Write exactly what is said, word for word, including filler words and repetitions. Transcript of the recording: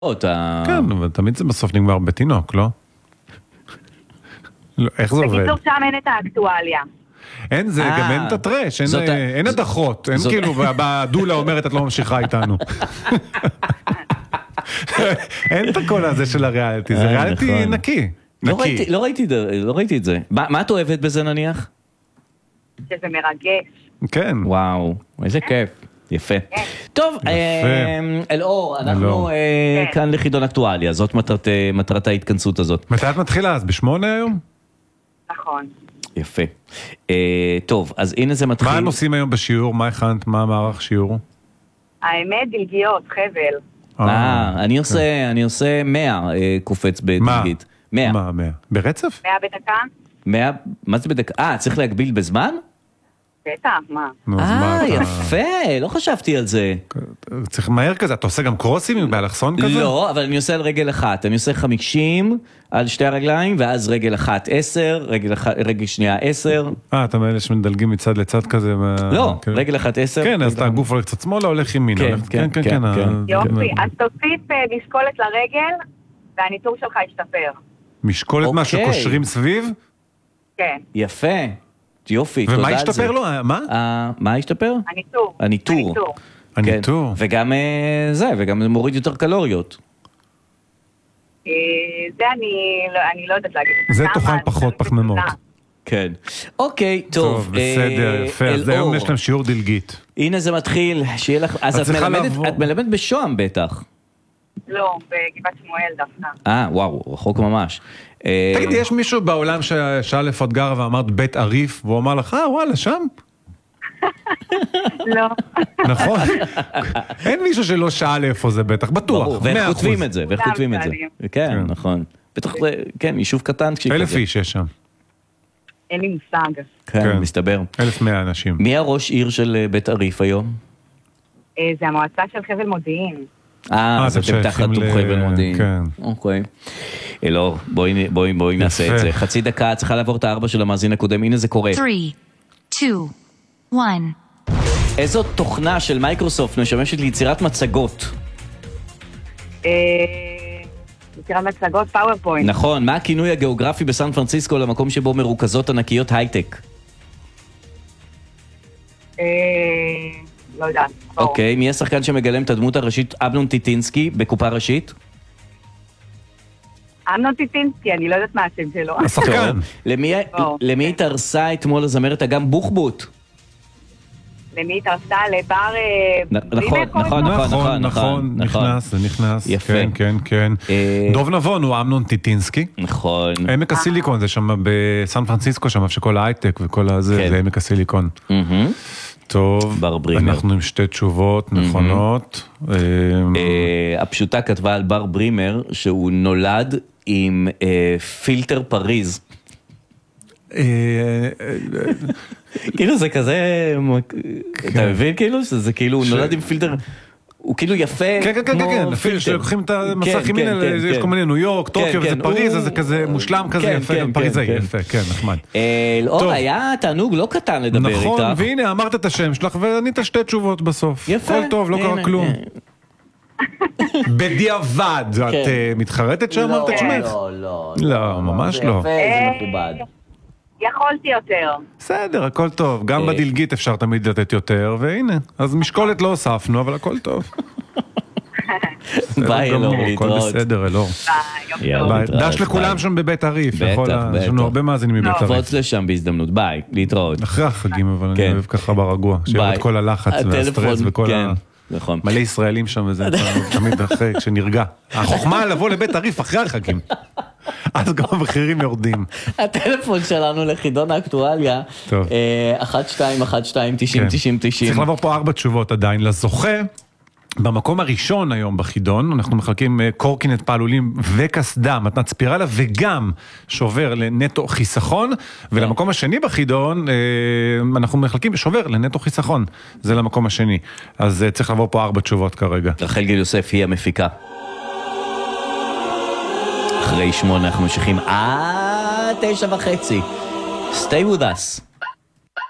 כן, אבל תמיד זה בסוף נגמר בתינוק, לא? איך זה עובד? בקיצור שם אין את האקטואליה. אין זה, גם אין את הטרש, אין הדחות, אין כאילו, בדולה אומרת את לא ממשיכה איתנו. אין את הכל הזה של הריאליטי, זה ריאליטי נקי. לא ראיתי את זה. מה את אוהבת בזה נניח? שזה מרגש. כן. וואו, איזה כיף. יפה. טוב, אלאור, אנחנו כאן לחידון אקטואליה, זאת מטרת ההתכנסות הזאת. מתי את מתחילה אז? בשמונה היום? נכון. יפה. טוב, אז הנה זה מתחיל. מה הם עושים היום בשיעור? מה הכנת? מה המערך שיעור? האמת, דלגיות, חבל. אה, אני עושה, אני עושה מאה קופץ בדלגית. מאה. מה, מאה? ברצף? מאה בדקה? מאה, מה זה בדקה? אה, צריך להגביל בזמן? בטח, מה? אה, יפה, לא חשבתי על זה. צריך מהר כזה, אתה עושה גם קרוסים עם באלכסון כזה? לא, אבל אני עושה על רגל אחת, אני עושה חמישים על שתי הרגליים, ואז רגל אחת עשר, רגל שנייה עשר. אה, אתה מאלה שמדלגים מצד לצד כזה? לא, רגל אחת עשר. כן, אז אתה הגוף הולך קצת שמאלה, הולך ימינה. כן, כן, כן. יופי, אז תוסיף משקולת לרגל, והניטור שלך ישתפר. משקולת מה שקושרים סביב? כן. יפה. יופי, תודה על זה. ומה השתפר לו? מה? מה השתפר? הניטור. הניטור. הניטור. וגם זה, וגם מוריד יותר קלוריות. זה אני לא יודעת להגיד. זה תאכל פחות פחמימות. כן. אוקיי, טוב. בסדר, יפה. אז היום יש להם שיעור דלגית. הנה זה מתחיל, שיהיה לך... אז את מלמדת בשוהם בטח. לא, בגבעת שמואל דווקא. אה, וואו, רחוק ממש. תגיד, יש מישהו בעולם ששאל איפה את גרה ואמרת בית עריף, והוא אמר לך, אה, וואלה, שם? לא. נכון? אין מישהו שלא שאל איפה זה בטח, בטוח. ברור, ואיך כותבים את זה, ואיך כותבים את זה. כן, נכון. בטח, כן, יישוב קטן. אלף איש יש שם. אין לי מושג. כן, מסתבר. אלף מאה אנשים. מי הראש עיר של בית עריף היום? זה המועצה של חבל מודיעין. אה, אז אתם תחת תומכי במודיעין. כן. אוקיי. אלאור, בואי נעשה את זה. חצי דקה, צריכה לעבור את הארבע של המאזין הקודם, הנה זה קורה. שלוש, שתיים, אחת. איזו תוכנה של מייקרוסופט משמשת ליצירת מצגות? יצירת מצגות פאורפוינט. נכון, מה הכינוי הגיאוגרפי בסן פרנסיסקו למקום שבו מרוכזות ענקיות הייטק? לא יודעת. אוקיי, מי השחקן שמגלם את הדמות הראשית אמנון טיטינסקי בקופה ראשית? אמנון טיטינסקי, אני לא יודעת מה השם שלו. השחקן. למי התארסה אתמול הזמרת אגם בוחבוט? למי התארסה? לבר... נכון, נכון, נכון, נכון, נכנס, זה נכנס. כן, כן, כן. דוב נבון הוא אמנון טיטינסקי. נכון. עמק הסיליקון, זה שם בסן פרנסיסקו, שם שכל ההייטק וכל הזה, זה עמק הסיליקון. טוב, אנחנו עם שתי תשובות נכונות. הפשוטה כתבה על בר ברימר שהוא נולד עם פילטר פריז. כאילו זה כזה, אתה מבין כאילו? זה כאילו הוא נולד עם פילטר, הוא כאילו יפה. כן, כן, כן, כן, אפילו שלוקחים את המסכים האלה, יש כל מיני ניו יורק, טוקיו וזה פריז, אז זה כזה מושלם כזה יפה, פריזאי יפה, כן, נחמד. אלאור, היה תענוג לא קטן לדבר איתך. נכון, והנה אמרת את השם שלך וענית שתי תשובות בסוף. יפה. הכל טוב, לא קרה כלום. בדיעבד, את מתחרטת שאמרת את שמך? לא, לא, לא, ממש לא. יפה, זה מכובד. יכולתי יותר. בסדר, הכל טוב. גם בדלגית אפשר תמיד לתת יותר, והנה. אז משקולת לא הוספנו, אבל הכל טוב. ביי, אלאור, להתראות. הכל בסדר, אלאור. ביי. דש לכולם שם בבית עריף. בטח, בטח. יש לנו הרבה מאזינים מבית עריף. נפוץ לשם בהזדמנות, ביי, להתראות. אחרי החגים, אבל אני אוהב ככה ברגוע. שיהיה את כל הלחץ והסטרס וכל ה... נכון. מלא ישראלים שם, וזה תמיד אחרי, כשנרגע. החוכמה לבוא לבית עריף אחרי החגים. אז גם המחירים יורדים. הטלפון שלנו לחידון האקטואליה, אחת שתיים אחת שתיים תשעים תשעים תשעים. צריך לעבור פה ארבע תשובות עדיין. לזוכה, במקום הראשון היום בחידון, אנחנו מחלקים קורקינט פעלולים וקסדה, מתנת ספירלה, וגם שובר לנטו חיסכון, ולמקום השני בחידון, אנחנו מחלקים שובר לנטו חיסכון. זה למקום השני. אז צריך לעבור פה ארבע תשובות כרגע. רחל גיל יוסף היא המפיקה. אחרי שמונה אנחנו ממשיכים עד תשע וחצי. Stay with us.